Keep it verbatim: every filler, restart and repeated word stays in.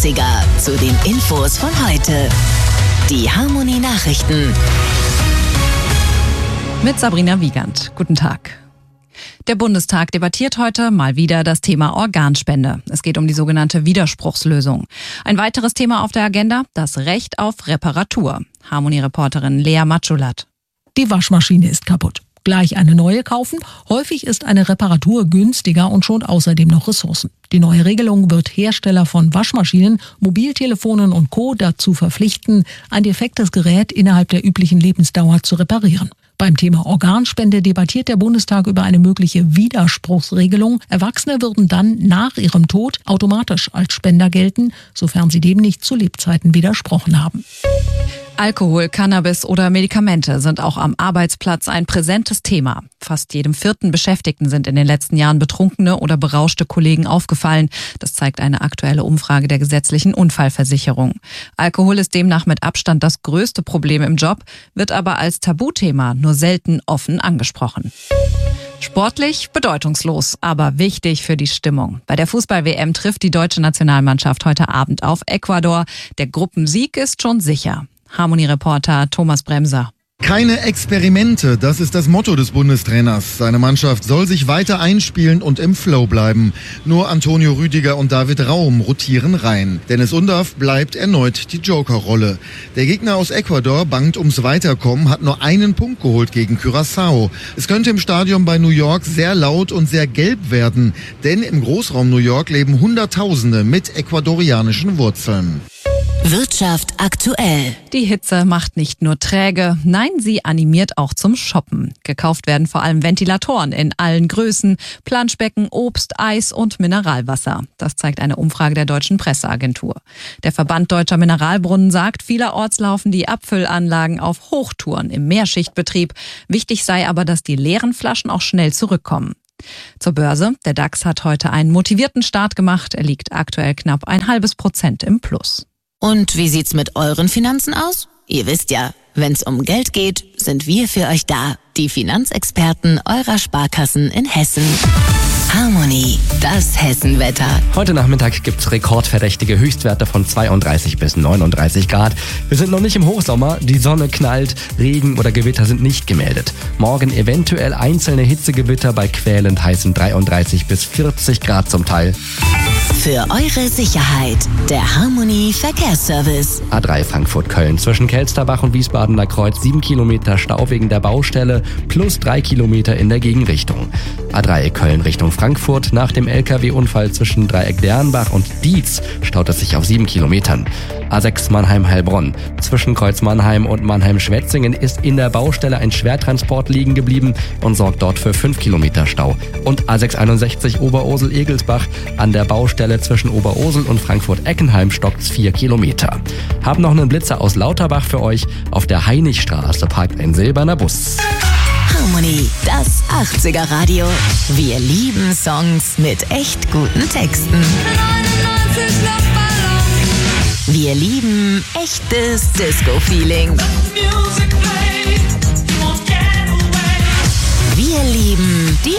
achtziger zu den Infos von heute. Die Harmony Nachrichten. Mit Sabrina Wiegand. Guten Tag. Der Bundestag debattiert heute mal wieder das Thema Organspende. Es geht um die sogenannte Widerspruchslösung. Ein weiteres Thema auf der Agenda, das Recht auf Reparatur. Harmony-Reporterin Lea Matschulat. Die Waschmaschine ist kaputt. Gleich eine neue kaufen? Häufig ist eine Reparatur günstiger und schont außerdem noch Ressourcen. Die neue Regelung wird Hersteller von Waschmaschinen, Mobiltelefonen und Co. dazu verpflichten, ein defektes Gerät innerhalb der üblichen Lebensdauer zu reparieren. Beim Thema Organspende debattiert der Bundestag über eine mögliche Widerspruchsregelung. Erwachsene würden dann nach ihrem Tod automatisch als Spender gelten, sofern sie dem nicht zu Lebzeiten widersprochen haben. Alkohol, Cannabis oder Medikamente sind auch am Arbeitsplatz ein präsentes Thema. Fast jedem vierten Beschäftigten sind in den letzten Jahren betrunkene oder berauschte Kollegen aufgefallen. Das zeigt eine aktuelle Umfrage der gesetzlichen Unfallversicherung. Alkohol ist demnach mit Abstand das größte Problem im Job, wird aber als Tabuthema nur selten offen angesprochen. Sportlich bedeutungslos, aber wichtig für die Stimmung. Bei der Fußball-W M trifft die deutsche Nationalmannschaft heute Abend auf Ecuador. Der Gruppensieg ist schon sicher. Harmony-Reporter Thomas Bremser. Keine Experimente, das ist das Motto des Bundestrainers. Seine Mannschaft soll sich weiter einspielen und im Flow bleiben. Nur Antonio Rüdiger und David Raum rotieren rein. Dennis Undav bleibt erneut die Joker-Rolle. Der Gegner aus Ecuador bangt ums Weiterkommen, hat nur einen Punkt geholt gegen Curaçao. Es könnte im Stadion bei New York sehr laut und sehr gelb werden. Denn im Großraum New York leben Hunderttausende mit ecuadorianischen Wurzeln. Wirtschaft aktuell. Die Hitze macht nicht nur träge, nein, sie animiert auch zum Shoppen. Gekauft werden vor allem Ventilatoren in allen Größen, Planschbecken, Obst, Eis und Mineralwasser. Das zeigt eine Umfrage der Deutschen Presseagentur. Der Verband Deutscher Mineralbrunnen sagt, vielerorts laufen die Abfüllanlagen auf Hochtouren im Mehrschichtbetrieb. Wichtig sei aber, dass die leeren Flaschen auch schnell zurückkommen. Zur Börse. Der DAX hat heute einen motivierten Start gemacht. Er liegt aktuell knapp ein halbes Prozent im Plus. Und wie sieht's mit euren Finanzen aus? Ihr wisst ja, wenn's um Geld geht, sind wir für euch da. Die Finanzexperten eurer Sparkassen in Hessen. Harmony, das Hessenwetter. Heute Nachmittag gibt's rekordverdächtige Höchstwerte von zweiunddreißig bis neununddreißig Grad. Wir sind noch nicht im Hochsommer, die Sonne knallt, Regen oder Gewitter sind nicht gemeldet. Morgen eventuell einzelne Hitzegewitter bei quälend heißen dreiunddreißig bis vierzig Grad zum Teil. Für eure Sicherheit, der Harmony Verkehrsservice. A drei Frankfurt-Köln zwischen Kelsterbach und Wiesbadener Kreuz sieben Kilometer Stau wegen der Baustelle plus drei Kilometer in der Gegenrichtung. A drei Köln Richtung Frankfurt nach dem L K W-Unfall zwischen Dreieck-Dernbach und Dietz staut es sich auf sieben Kilometern. A sechs Mannheim-Heilbronn zwischen Kreuz Mannheim und Mannheim-Schwetzingen ist in der Baustelle ein Schwertransport liegen geblieben und sorgt dort für fünf Kilometer Stau. Und A sechs einundsechzig Oberursel-Egelsbach an der Baustelle zwischen Oberursel und Frankfurt-Eckenheim stockt's vier Kilometer. Haben noch einen Blitzer aus Lauterbach für euch. Auf der Heinigstraße parkt ein silberner Bus. Harmony, das achtziger Radio. Wir lieben Songs mit echt guten Texten. Wir lieben echtes Disco-Feeling. Wir lieben die